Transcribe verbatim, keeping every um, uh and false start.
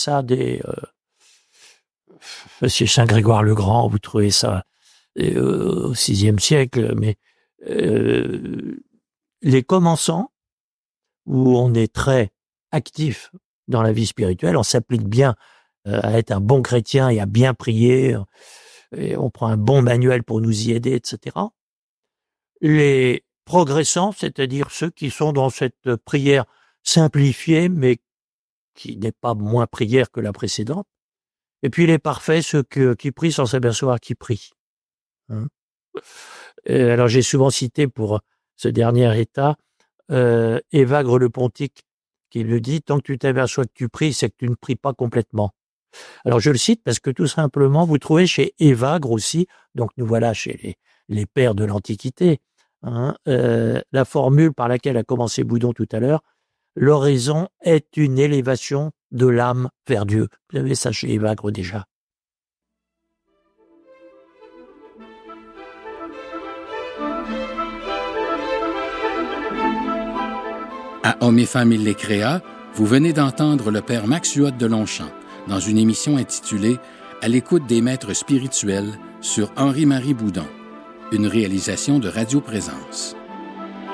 ça dès euh, chez Saint Grégoire le Grand, vous trouvez ça euh, au sixième siècle, mais euh, les commençants, où on est très actif dans la vie spirituelle, on s'applique bien euh, à être un bon chrétien et à bien prier, et on prend un bon manuel pour nous y aider, et cetera. Les progressants, c'est-à-dire ceux qui sont dans cette prière simplifiée, mais qui n'est pas moins prière que la précédente. Et puis les parfaits, ceux que, qui prient sans s'apercevoir qu'ils prient. Hein. Et alors j'ai souvent cité pour ce dernier état euh, Évagre le Pontique, qui le dit, tant que tu t'aperçois que tu pries, c'est que tu ne pries pas complètement. Alors je le cite parce que tout simplement, vous trouvez chez Évagre aussi, donc nous voilà chez les, les pères de l'Antiquité, hein, euh, la formule par laquelle a commencé Boudon tout à l'heure, l'oraison est une élévation de l'âme vers Dieu. Vous avez ça chez Évagre déjà. À Hommes et Femmes, il les créa, vous venez d'entendre le père Max Huot de Longchamp dans une émission intitulée « À l'écoute des maîtres spirituels » sur Henri-Marie Boudon, une réalisation de Radio Présence.